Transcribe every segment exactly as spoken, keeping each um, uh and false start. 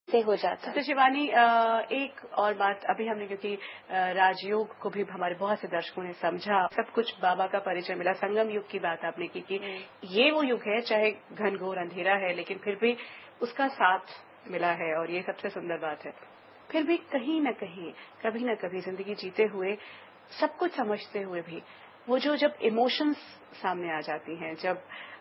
से हो जाता है। तो शिवानी, एक और बात, अभी हमने क्योंकि राजयोग को भी हमारे बहुत से दर्शकों ने समझा, सब कुछ बाबा का परिचय मिला, संगम युग की बात आपने की कि ये वो युग है, चाहे घनघोर अंधेरा है लेकिन फिर भी उसका साथ मिला है, और ये सबसे सुंदर बात है। फिर भी कहीं न कहीं, कभी न कभी जिंदगी जीते हुए, सब कुछ समझते हुए भी, वो जो जब इमोशंस सामने आ जाती हैं, जब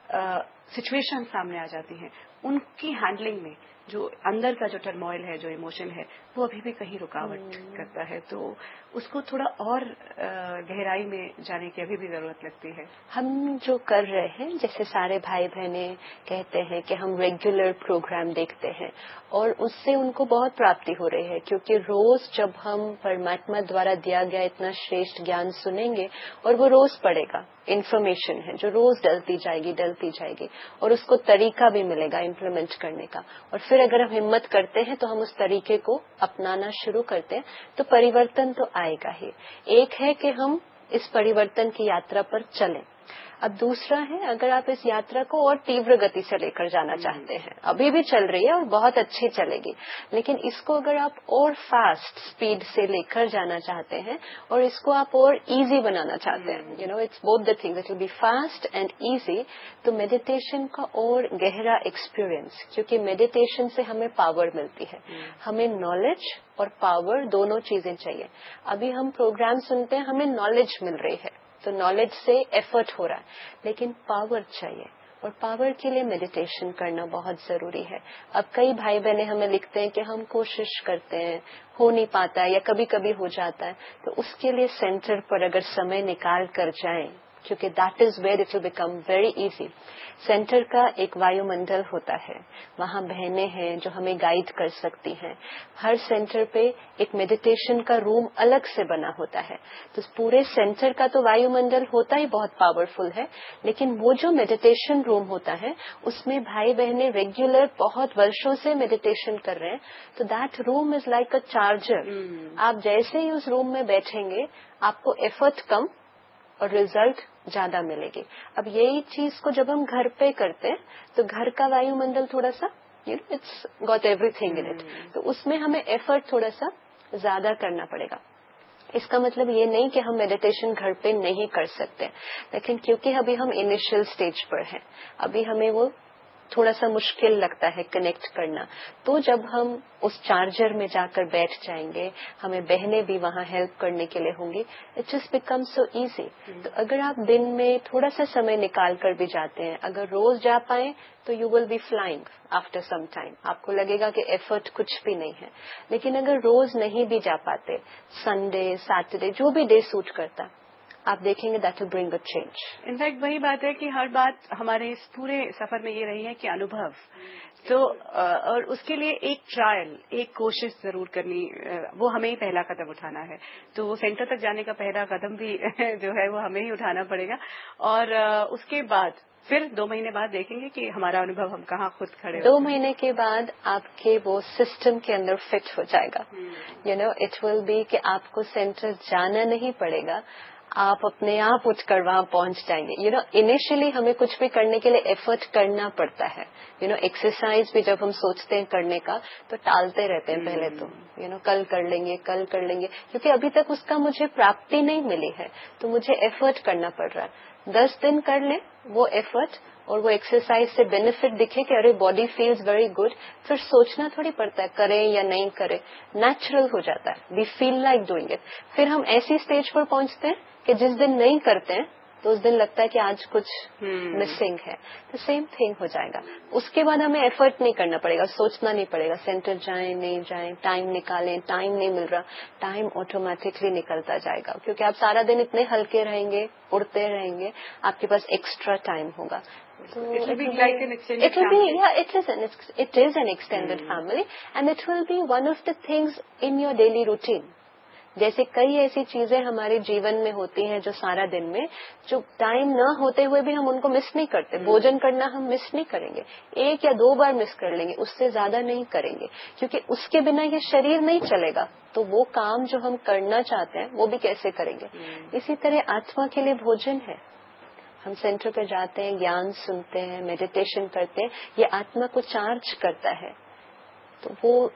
सिचुएशन सामने आ जाती हैं, उनकी हैंडलिंग में जो अंदर का जो टर्मोइल है, जो इमोशन है, वो अभी भी कहीं रुकावट करता है। तो उसको थोड़ा और गहराई में जाने की अभी भी जरूरत लगती है। हम जो कर रहे हैं, जैसे सारे भाई बहने कहते हैं कि हम रेगुलर प्रोग्राम देखते हैं और उससे उनको बहुत प्राप्ति हो रही है, क्योंकि रोज जब हम परमात्मा द्वारा दिया गया इतना श्रेष्ठ ज्ञान सुनेंगे और वो रोज पड़ेगा, इन्फॉर्मेशन है जो रोज डलती जाएगी डलती जाएगी और उसको तरीका भी मिलेगा इम्प्लीमेंट करने का, और फिर अगर हम हिम्मत करते हैं तो हम उस तरीके को अपनाना शुरू करते हैं तो परिवर्तन तो आएगा ही। एक है कि हम इस परिवर्तन की यात्रा पर चलें। अब दूसरा है, अगर आप इस यात्रा को और तीव्र गति से लेकर जाना चाहते हैं, अभी भी चल रही है और बहुत अच्छी चलेगी, लेकिन इसको अगर आप और फास्ट स्पीड से लेकर जाना चाहते हैं और इसको आप और इजी बनाना चाहते हैं, you know it's both the things, it will be fast and easy, तो मेडिटेशन का और गहरा एक्सपीरियंस, क्योंकि मेडिटेशन से हमें पावर मिलती है, हमें नॉलेज और पावर दोनों चीजें चाहिए। अभी हम प्रोग्राम सुनते हैं, हमें नॉलेज मिल रही है तो नॉलेज से एफर्ट हो रहा है, लेकिन पावर चाहिए और पावर के लिए मेडिटेशन करना बहुत जरूरी है। अब कई भाई बहने हमें लिखते हैं कि हम कोशिश करते हैं, हो नहीं पाता है या कभी कभी हो जाता है, तो उसके लिए सेंटर पर अगर समय निकाल कर जाएं, क्योंकि that is where it will become very easy. Centre का एक वायुमंडल होता है, वहां बहनें हैं जो हमें गाइड कर सकती हैं। हर सेंटर पे एक मेडिटेशन का रूम अलग से बना होता है, तो पूरे सेंटर का तो वायुमंडल होता ही बहुत पावरफुल है, लेकिन वो जो मेडिटेशन रूम होता है उसमें भाई बहनें रेगुलर बहुत वर्षों से मेडिटेशन कर रहे हैं, तो that room is like a charger. आप जैसे ही उस रूम में बैठेंगे आपको एफर्ट कम और रिजल्ट ज्यादा मिलेगी। अब यही चीज को जब हम घर पे करते हैं तो घर का वायुमंडल थोड़ा सा, you know it's got everything in it, तो उसमें हमें एफर्ट थोड़ा सा ज्यादा करना पड़ेगा। इसका मतलब ये नहीं कि हम मेडिटेशन घर पे नहीं कर सकते, लेकिन क्योंकि अभी हम इनिशियल स्टेज पर हैं, अभी हमें वो थोड़ा सा मुश्किल लगता है कनेक्ट करना, तो जब हम उस चार्जर में जाकर बैठ जाएंगे, हमें बहनें भी वहां हेल्प करने के लिए होंगी, it just become so easy. तो अगर आप दिन में थोड़ा सा समय निकाल कर भी जाते हैं, अगर रोज जा पाए तो you will be flying after some time, आपको लगेगा कि एफर्ट कुछ भी नहीं है। लेकिन अगर रोज नहीं भी जा पाते, संडे सैटरडे जो भी डे सूट करता, आप देखेंगे that will bring a change. In fact वही बात है कि हर बात हमारे इस पूरे सफर में ये रही है कि अनुभव, तो और उसके लिए एक ट्रायल, एक कोशिश जरूर करनी, वो हमें ही पहला कदम उठाना है। तो वो सेंटर तक जाने का पहला कदम भी जो है वो हमें ही उठाना पड़ेगा, और उसके बाद फिर दो महीने बाद देखेंगे कि हमारा अनुभव हम कहाँ खुद खड़े दो महीने के बाद आपके वो सिस्टम के अंदर फिट हो जाएगा। You know it will be कि आपको सेंटर जाना नहीं पड़ेगा, आप अपने आप उठकर वहां पहुंच जाएंगे। यू नो इनिशियली हमें कुछ भी करने के लिए एफर्ट करना पड़ता है। यू नो एक्सरसाइज भी जब हम सोचते हैं करने का तो टालते रहते हैं पहले तो, यू you नो know, कल कर लेंगे कल कर लेंगे, क्योंकि अभी तक उसका मुझे प्राप्ति नहीं मिली है, तो मुझे एफर्ट करना पड़ रहा है। दस दिन कर ले वो एफर्ट और वो एक्सरसाइज से बेनिफिट दिखे कि अरे बॉडी फील्स वेरी गुड, फिर सोचना थोड़ी पड़ता है करें या नहीं करें, नेचुरल हो जाता है, we feel like doing it. फिर हम ऐसी स्टेज पर पहुंचते हैं कि जिस दिन नहीं करते हैं तो उस दिन लगता है कि आज कुछ मिसिंग है, तो सेम थिंग हो जाएगा। उसके बाद हमें एफर्ट नहीं करना पड़ेगा, सोचना नहीं पड़ेगा सेंटर जाएं नहीं जाएं, टाइम निकालें, टाइम नहीं मिल रहा, टाइम ऑटोमेटिकली निकलता जाएगा, क्योंकि आप सारा दिन इतने हल्के रहेंगे, उड़ते रहेंगे, आपके पास एक्स्ट्रा टाइम होगा। So it will be like an extended it will family. be, yeah, it is an it is an extended hmm. family, and it will be one of the things in your daily routine. जैसे कई ऐसी चीजें हमारे जीवन में होती हैं जो सारा दिन में, जो टाइम न होते हुए भी हम उनको मिस नहीं करते। hmm. भोजन करना हम मिस नहीं करेंगे, एक या दो बार मिस कर लेंगे, उससे ज्यादा नहीं करेंगे, क्योंकि उसके बिना ये शरीर नहीं चलेगा। तो वो काम जो हम करना चाहते हैं वो भी कैसे करेंगे। hmm. इसी तरह आत्मा के लिए भोजन है, हम सेंटर पे जाते हैं, ज्ञान सुनते हैं, मेडिटेशन करते हैं, ये आत्मा को चार्ज करता है, तो वो